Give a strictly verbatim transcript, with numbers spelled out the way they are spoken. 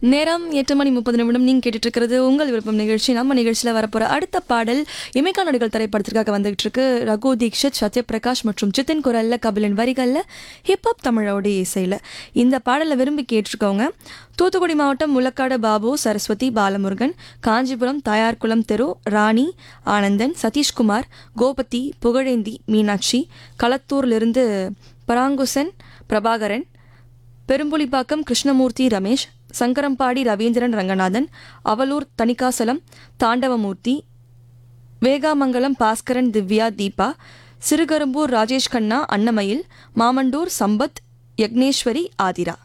நேரம் எட்டு மணி முப்பது நிமிடம் நீங்கள் கேட்டுட்டு இருக்கிறது உங்கள் விருப்பம் நிகழ்ச்சி. நம்ம நிகழ்ச்சியில் வரப்போகிற அடுத்த பாடல் இமைக்கா நடிகள் திரைப்படத்திற்காக வந்துகிட்டு இருக்கு. ரகு தீக்ஷித், சத்யபிரகாஷ் மற்றும் சித்தின் குரலில், கபிலன் வரிகளில், ஹிப்ஹாப் தமிழோடைய இசையில் இந்த பாடலை விரும்பி கேட்டிருக்கவங்க தூத்துக்குடி மாவட்டம் முலக்காடு பாபு, சரஸ்வதி, பாலமுருகன், காஞ்சிபுரம் தாயார்குளம் தெரு, ராணி, ஆனந்தன், சதீஷ்குமார், கோபதி, புகழேந்தி, மீனாட்சி, களத்தூர்லிருந்து பராங்குசன், பிரபாகரன், பெரும்புலிப்பாக்கம் கிருஷ்ணமூர்த்தி, ரமேஷ், சங்கரம்பாடி ரவீந்திரன் ரங்கநாதன், அவலூர் தணிகாசலம் தாண்டவமூர்த்தி, வேகாமங்கலம் பாஸ்கரன், திவ்யா, தீபா, சிறுகரும்பூர் ராஜேஷ் கண்ணா, அன்னமயில், மாமண்டூர் சம்பத், யக்னேஸ்வரி, ஆதிரா.